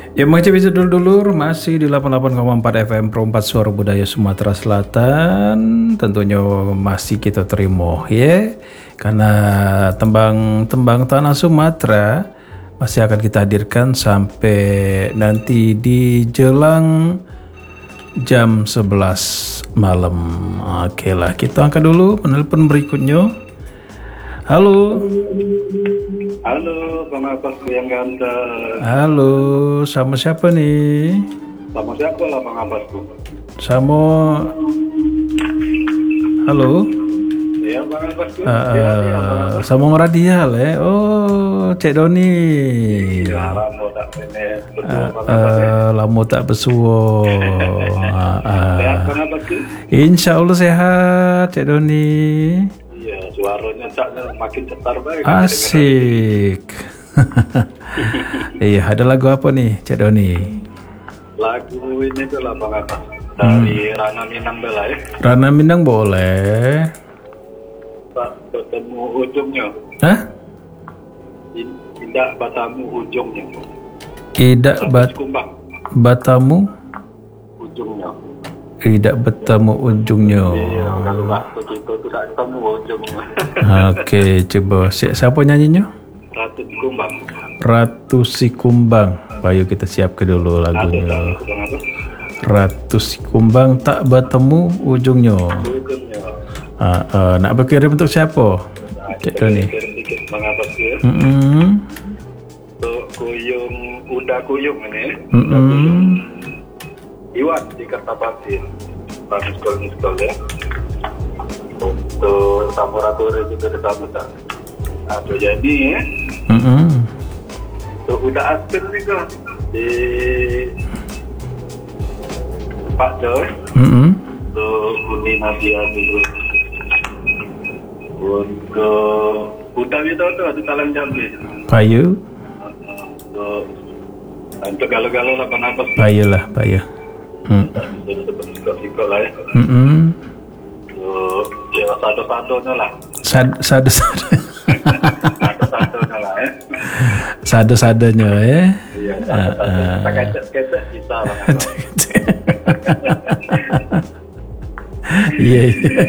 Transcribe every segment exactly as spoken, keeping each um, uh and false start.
Ya macam itu dulur-dulur, masih di delapan puluh delapan koma empat F M Pro empat Suara Budaya Sumatera Selatan. Tentunya masih kita terima ya, karena tembang-tembang tanah Sumatera masih akan kita hadirkan sampai nanti di jelang jam sebelas malam. Oke lah, kita angkat dulu penelpon berikutnya. Halo. Halo, Bang Abbasku yang ganteng. Halo, sama siapa nih? Sama siapa lah Bang Abbasku? Sama. Halo. Iya Bang Abbasku. Uh, uh, sama Radial ya. Oh, Cek Doni. Ya, lama tak ini. Uh, uh, lama tak besuo. uh, uh. Sehat Bang Abbasku? Insya Allah sehat, Cek Doni. Iya, suaranya caknya makin cetar baik. Asik. Iya, ada lagu apa nih, Cek Doni? Lagu ini tuh lah Bang Abbas. Dari hmm. Rana Minang Bela ya. Rana Minang boleh. Tak bertemu ujungnya. Hah? Tidak batamu ujungnya. Tidak bat batamu ujungnya. Tidak bertemu ujungnya. Iya, kalau waktu itu tuh tak ketemu ujungnya. Oke, coba si siapa nyanyinya? Ratu Sikumbang. Ratu Sikumbang. Ayo kita siapkan dulu lagunya. Ratu Sikumbang tak bertemu ujungnya. Ujungnya. Uh, uh, nak berkirim untuk siapa? Cek Doni. Mengapa sih? Mm -mm. Untuk kuyung, udah kuyung ini. Mm -mm. Iwan di Kertapati. Bagus sekolah sekolah ya. Untuk Samuratore juga di Samuta. Ada jadi ya. Mm -mm. Untuk udah Aspen juga di Pak Joy. Mm -mm. Untuk Budi Nadia dulu. Untuk udah itu tuh ada Talang Jambi. Payu. Untuk untuk galau-galau lah kenapa? Payu lah, payu. Hmm. Sikap-sikap lah ya. Mm -mm. Untuk ya satu-satunya lah. Sad sadu-sadu. Satu-satunya lah ya. Sadu-sadunya ya. Iya, satu-satunya. Kita kecet-kecet bisa lah. Iya, iya.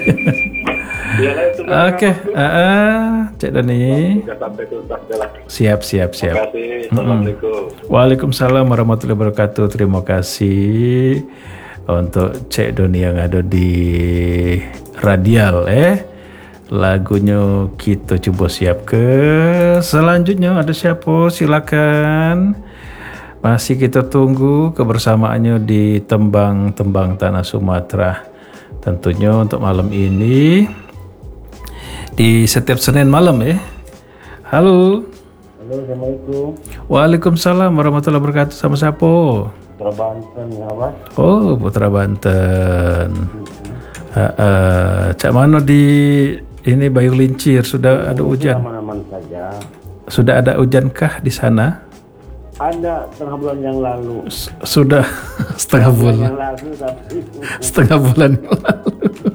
Oke, Cek Doni. Siap, siap, siap. Terima kasih. Assalamualaikum. Waalaikumsalam warahmatullahi wabarakatuh. Terima kasih untuk Cek Doni yang ada di Radial eh. Lagunya kita coba siap ke. Selanjutnya ada siapa? Silakan. Masih kita tunggu kebersamaannya di tembang-tembang tanah Sumatera. Tentunya untuk malam ini di setiap Senin malam ya. Halo. Halo, Assalamualaikum. Waalaikumsalam warahmatullahi wabarakatuh. Sama siapa? Putra Banten ya, Mas. Oh, Putra Banten. Uh, uh, Cak mana di ini Bayu Lincir sudah ada hujan? Aman-aman saja. Sudah ada hujankah di sana? Ada setengah bulan yang lalu. S Sudah setengah bulan. Yang lalu tapi setengah bulan yang lalu.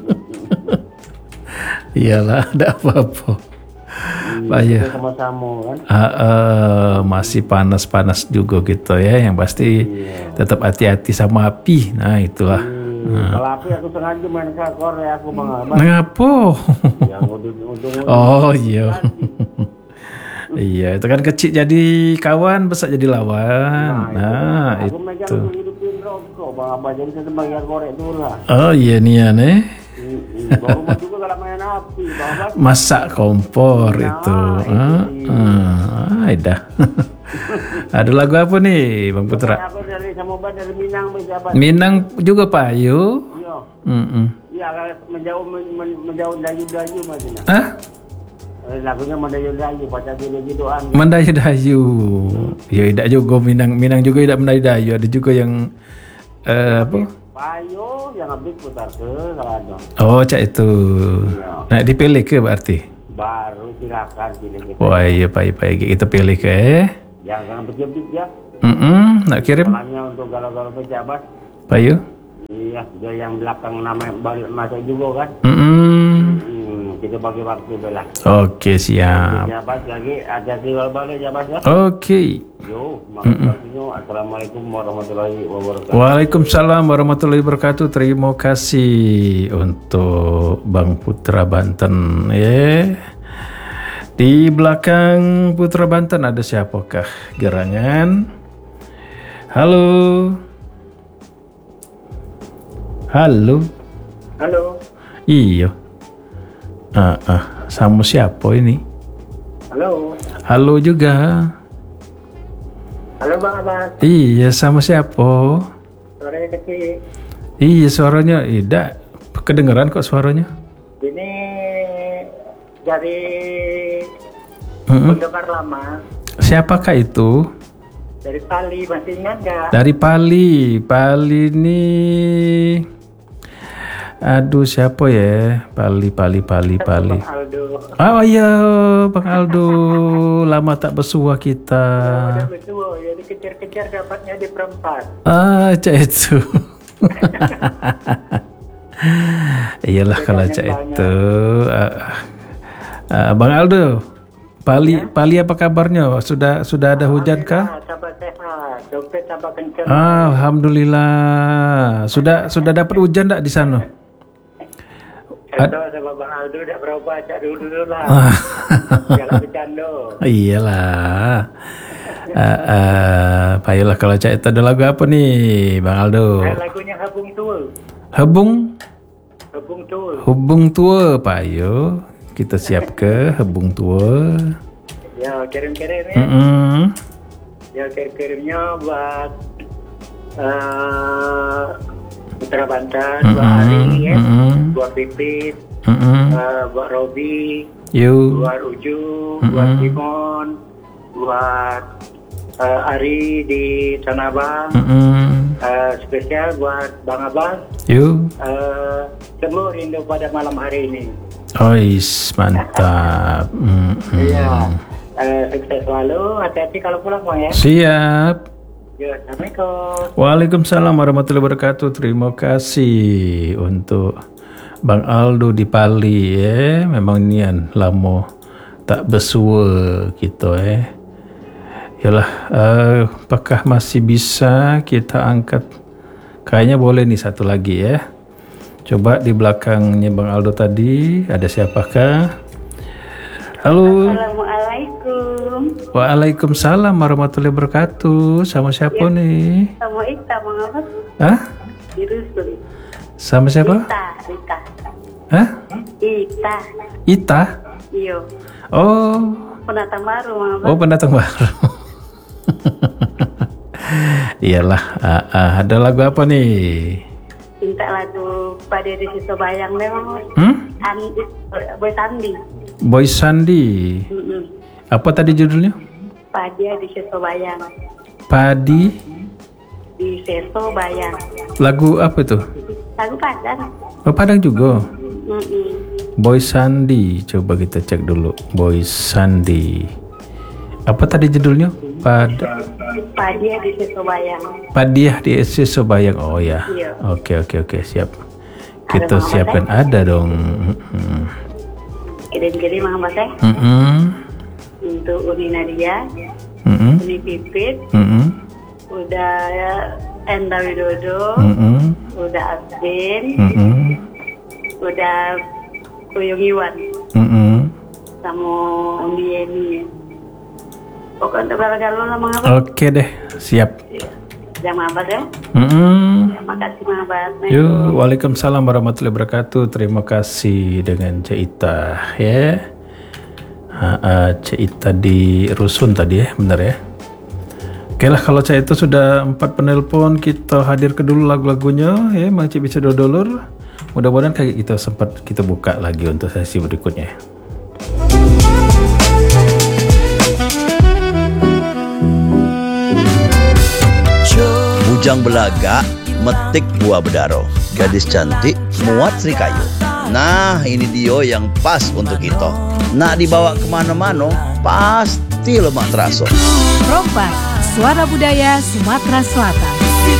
Iyalah, ada apa-apa. Iya, sama-sama kan. Uh, uh, masih panas-panas juga gitu ya. Yang pasti iya. Tetap hati-hati sama api. Nah itulah. Hmm, nah. Kalau api aku sengaja main ke Korea aku mengamat. Ngapa? Yang ujung-ujung. Oh iya. Iya, itu kan kecil jadi kawan, besar jadi lawan. Nah, nah itu. Aku megang untuk hidupin rokok, Bang Abah. Jadi saya sebagai korek dulu lah. Oh iya nih ya nih. Baru rumah juga kalau main api, Bang Abah. Masak kompor nah, itu. Ah, ah, dah. Ada lagu apa nih, Bang Putra? Aku dari Samoba dari Minang, Jabat. Minang juga Payu. Iya. Mm Iya, kalau menjauh menjauh dayu-dayu macamnya. Hah? Lagunya mendayu-dayu, baca gitu-gituan. Mendayu-dayu. Ya tidak juga Minang, Minang juga tidak mendayu-dayu. Ada juga yang uh, apa? Payo yang habis putar ke kalau. Oh, cak itu. Ya. Nah, dipilih ke berarti. Baru silakan pilih kita. Wah, iya pagi-pagi kita pilih ke eh. Jangan berjebit ya. Mm -mm, nak kirim. Soalnya untuk galau-galau pejabat. Payu. Iya, dia yang belakang nama balik masuk juga kan. Mm -mm. Hmm, kita bagi waktu belah. Oke, siap. Jabat lagi ada tinggal balik jabat ya. Oke. Yo. Assalamualaikum warahmatullahi wabarakatuh. Waalaikumsalam warahmatullahi wabarakatuh. Terima kasih untuk Bang Putra Banten ya. Di belakang Putra Banten ada siapakah gerangan? Halo. Halo. Halo. Iya. Ah, ah. Sama siapa ini? Halo. Halo juga. Halo Bang Abbas. Iya, sama siapa? Suaranya kecil. Iya, suaranya tidak kedengeran kok suaranya. Ini dari Mm-mm. pendengar lama. Siapakah itu? Dari Pali, masih ingat nggak? Dari Pali. Pali ini, aduh siapa ya? Pali, Pali, Pali, Pali. Bang Aldo. Oh iya, Bang Aldo. Lama tak bersua kita. Udah betul, ya dikejar-kejar dapatnya di perempat. Ah, cak itu. Iyalah kalau cak itu. Ah, ah, Bang Aldo, Pali, Pali apa kabarnya? Sudah sudah ada hujan kah? Sabar sehat, dompet tambah kencang. Alhamdulillah. Sudah sudah dapat hujan tak di sana? Contoh sama Bang Aldo udah berapa baca dulu lah. Jangan bercanda. Iyalah. Uh, uh, Baiklah kalau cak itu ada lagu apa nih, Bang Aldo? Nah, lagunya Habung Tua. Hebung, Habung Tua. hubung tua, Payo. Kita siap ke Hebung tua. Ya kirim-kirim ya. Mm-mm. Ya kirim-kirimnya buat uh, Putra Banten, buat Ari ya, Mm-mm. buat Pipit, Mm-mm. uh, buat Robi, You. buat Uju, buat Simon, buat uh, Ari di Tanah Abang, Mm-mm. uh, spesial buat Bang Abbas. You. Uh, semua rindu pada malam hari ini. Ois, mantap. Mm-mm. Iya, uh, sukses selalu. Hati-hati kalau pulang Bang ya. Siap. Ya, Assalamualaikum. Waalaikumsalam warahmatullahi wabarakatuh. Terima kasih untuk Bang Aldo di Pali ya. Memang nian lama tak bersua kita eh. Yalah, uh, apakah masih bisa kita angkat? Kayaknya boleh nih satu lagi ya. Coba di belakangnya Bang Aldo tadi ada siapakah? Halo. Assalamualaikum. Waalaikumsalam warahmatullahi wabarakatuh. Sama siapa nih? Sama Ita, Bang Abbas. Hah? Di Rusun. Sama siapa? Ita, Ita. Hah? Ita. Ita? Iyo. Oh, Pendatang baru, Bang Abbas. oh pendatang baru. Iyalah, ah, ah, ada lagu apa nih? Minta lagu Pada di Situ Bayang deh, Bang Abbas. Hmm? Andi, Boy Sandi. Boy Sandi. Mm-mm. Apa tadi judulnya? Pada di Situ Bayang. Padi. Di Situ Bayang. Lagu apa itu? Lagu Padang. Oh, Padang juga. Mm-mm. Boy Sandi. Coba kita cek dulu. Boy Sandi. Apa tadi judulnya? Pad Pada di Situ Bayang. Padiah di S C Sobayang. Oh ya. Iya. Oke oke oke siap. Kita Ada Bang siapkan ada dong. Mm-mm. Kirim-kirim, Bang Abbas ya. Mm-mm. Untuk Uni Nadia, Mm-mm. Uni Pipit, Mm-mm. udah Enda Widodo, Mm-mm. udah Asbin, Mm-mm. udah Kuyung Iwan, Mm-mm. sama Undi Yeni. Pokoknya untuk galau-galau lah Bang Abbas. Oke deh, siap. Jangan Abbas ya. Mm-mm. Terima kasih Bang Abbas. Yuk, waalaikumsalam warahmatullahi wabarakatuh. Terima kasih dengan Cik Ita ya. Ha, uh, Cik Ita di Rusun tadi ya, benar ya. Oke lah, kalau Cik itu sudah empat penelpon, kita hadir ke dulu lagu-lagunya ya, masih bisa dodolur. Mudah-mudahan kayak kita sempat kita buka lagi untuk sesi berikutnya. Bujang belaga metik buah bedaro. Gadis cantik muat serikayu. Nah ini dia yang pas untuk kita. Nak dibawa kemana-mana pasti lemak terasa. Rompak, Suara Budaya Sumatera Selatan.